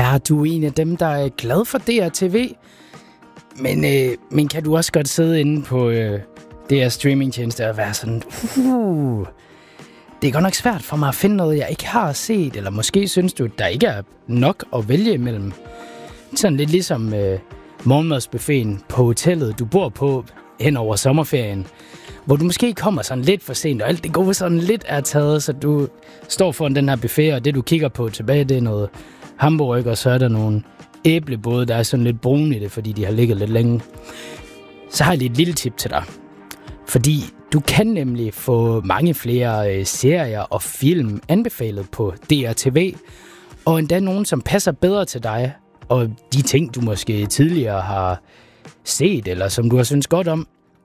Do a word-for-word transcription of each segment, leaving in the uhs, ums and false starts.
Er du en af dem, der er glad for D R T V? Men, øh, men kan du også godt sidde inde på øh, D R streamingtjeneste og være sådan... Uh, det er godt nok svært for mig at finde noget, jeg ikke har set, eller måske synes du, der ikke er nok at vælge imellem. Sådan lidt ligesom øh, morgenmadsbuffeten på hotellet, du bor på hen over sommerferien, hvor du måske kommer sådan lidt for sent, og alt det gode sådan lidt er taget, så du står foran den her buffet, og det du kigger på tilbage, det er noget hamburg, og så er der nogle æblebåde, der er sådan lidt brune i det, fordi de har ligget lidt længe. Så har jeg lige et lille tip til dig. Fordi du kan nemlig få mange flere øh, serier og film anbefalet på D R T V, og endda nogen, som passer bedre til dig, og de ting, du måske tidligere har set, eller som du har syntes godt om.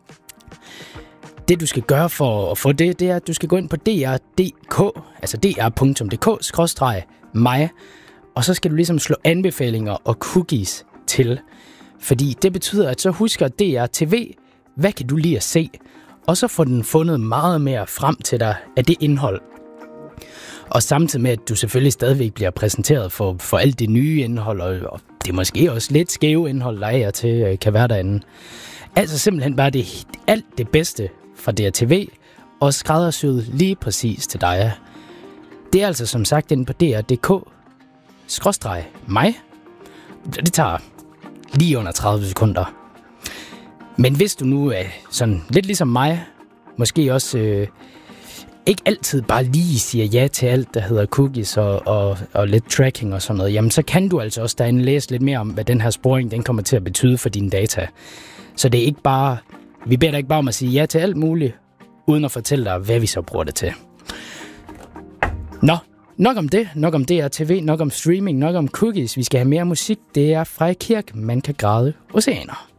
Det, du skal gøre for at få det, det er, at du skal gå ind på D R punktum d k, altså d r punktum d k skråstreg mig, og så skal du ligesom slå anbefalinger og cookies til. Fordi det betyder, at så husker D R T V, hvad kan du lide at se, og så får den fundet meget mere frem til dig af det indhold. Og samtidig med, at du selvfølgelig stadigvæk bliver præsenteret for, for alt det nye indhold, og, og det er måske også lidt skæve indhold, der er til kan være derinde. Altså simpelthen bare det, alt det bedste fra D R T V, og skræddersyet lige præcis til dig. Det er altså som sagt inde på D R punktum d k skråstreg mig. Det tager lige under tredive sekunder. Men hvis du nu er sådan lidt ligesom mig, måske også øh, ikke altid bare lige siger ja til alt, der hedder cookies og, og, og lidt tracking og sådan noget, jamen så kan du altså også derinde læse lidt mere om, hvad den her sporing den kommer til at betyde for dine data. Så det er ikke bare, vi beder dig ikke bare om at sige ja til alt muligt, uden at fortælle dig, hvad vi så bruger det til. Nå, nok om det, nok om D R T V, nok om streaming, nok om cookies. Vi skal have mere musik. Det er Freja Kirk, Man kan græde oceaner.